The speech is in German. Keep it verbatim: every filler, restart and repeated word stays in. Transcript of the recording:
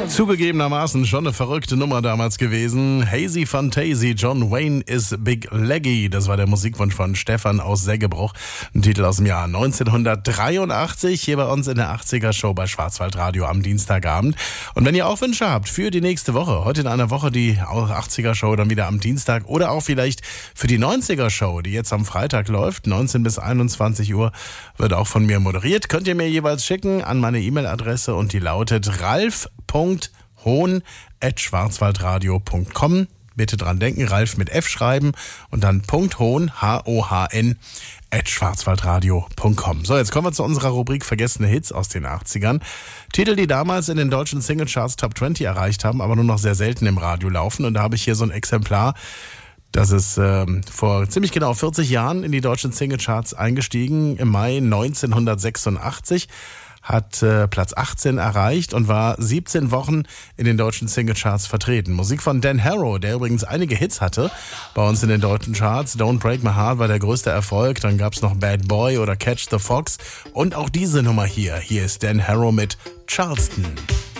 Zugegebenermaßen schon eine verrückte Nummer damals gewesen. Hazy Fantasy, John Wayne is Big Leggy. Das war der Musikwunsch von Stefan aus Seggebruch. Ein Titel aus dem Jahr neunzehnhundertdreiundachtzig. Hier bei uns in der achtziger-Show bei Schwarzwaldradio am Dienstagabend. Und wenn ihr auch Wünsche habt für die nächste Woche, heute in einer Woche die achtziger-Show dann wieder am Dienstag oder auch vielleicht für die neunziger-Show, die jetzt am Freitag läuft, neunzehn bis einundzwanzig Uhr, wird auch von mir moderiert. Könnt ihr mir jeweils schicken an meine E-Mail-Adresse und die lautet ralf punkt hohn at schwarzwaldradio punkt com. Bitte dran denken, Ralf mit F schreiben und dann .hohn, H O H N, at schwarzwaldradio punkt com. So, jetzt kommen wir zu unserer Rubrik Vergessene Hits aus den achtzigern. Titel, die damals in den deutschen Singlecharts Top zwanzig erreicht haben, aber nur noch sehr selten im Radio laufen. Und da habe ich hier so ein Exemplar. Das ist ähm, vor ziemlich genau vierzig Jahren in die deutschen Singlecharts eingestiegen, im Mai neunzehnhundertsechsundachtzig. Hat äh, Platz achtzehn erreicht und war siebzehn Wochen in den deutschen Singlecharts vertreten. Musik von Dan Harrow, der übrigens einige Hits hatte bei uns in den deutschen Charts. Don't Break My Heart war der größte Erfolg. Dann gab's noch Bad Boy oder Catch the Fox. Und auch diese Nummer hier. Hier ist Dan Harrow mit Charleston.